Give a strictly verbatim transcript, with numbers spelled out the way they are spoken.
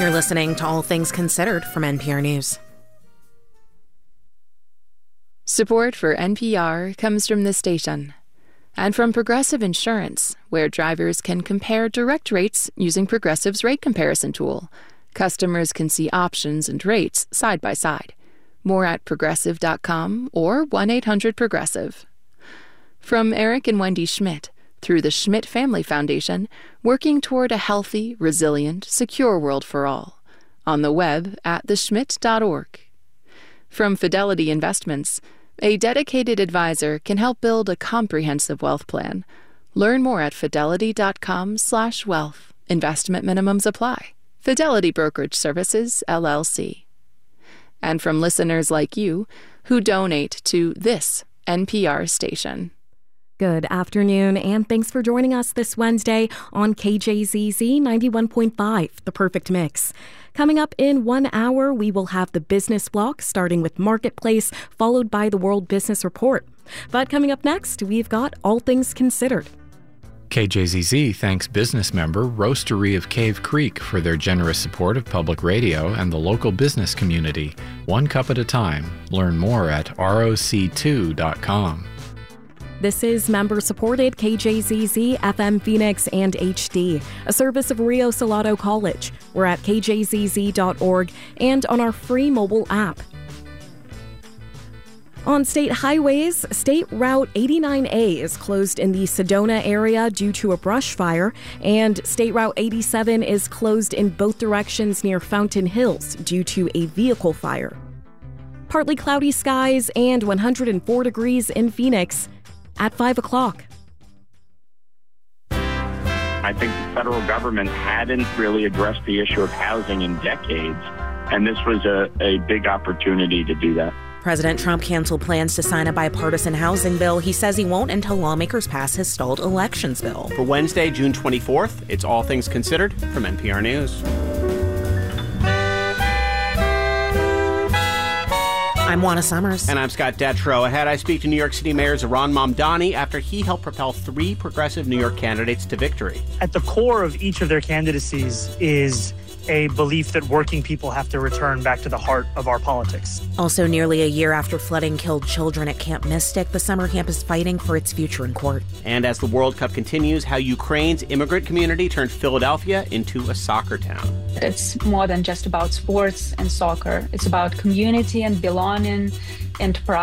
You're listening to All Things Considered from N P R News. Support for N P R comes from this station and from Progressive Insurance, where drivers can compare direct rates using Progressive's rate comparison tool. Customers can see options and rates side by side. More at progressive dot com or one eight hundred progressive. From Eric and Wendy Schmidt, through the Schmidt Family Foundation, working toward a healthy, resilient, secure world for all. On the web at the schmidt dot org. From Fidelity Investments, a dedicated advisor can help build a comprehensive wealth plan. Learn more at fidelity dot com slash wealth. Investment minimums apply. Fidelity Brokerage Services, L L C. And from listeners like you who donate to this N P R station. Good afternoon, and thanks for joining us this Wednesday on K J Z Z ninety-one point five, The Perfect Mix. Coming up in one hour, we will have the business block, starting with Marketplace, followed by the World Business Report. But coming up next, we've got All Things Considered. K J Z Z thanks business member Roastery of Cave Creek for their generous support of public radio and the local business community. One cup at a time. Learn more at R O C two dot com. This is member-supported K J Z Z, F M Phoenix, and H D, a service of Rio Salado College. We're at K J Z Z dot org and on our free mobile app. On state highways, State Route eighty-nine A is closed in the Sedona area due to a brush fire, and State Route eighty-seven is closed in both directions near Fountain Hills due to a vehicle fire. Partly cloudy skies and one hundred four degrees in Phoenix at five o'clock. I think the federal government hadn't really addressed the issue of housing in decades, and this was a, a big opportunity to do that. President Trump canceled plans to sign a bipartisan housing bill. He says he won't until lawmakers pass his stalled elections bill. For Wednesday, June twenty-fourth, it's All Things Considered from N P R News. I'm Juana Summers. And I'm Scott Detrow. Ahead, I speak to New York City Mayor Zohran Mamdani after he helped propel three progressive New York candidates to victory. At the core of each of their candidacies is a belief that working people have to return back to the heart of our politics. Also, nearly a year after flooding killed children at Camp Mystic, the summer camp is fighting for its future in court. And as the World Cup continues, how Ukraine's immigrant community turned Philadelphia into a soccer town. It's more than just about sports and soccer. It's about community and belonging and pride.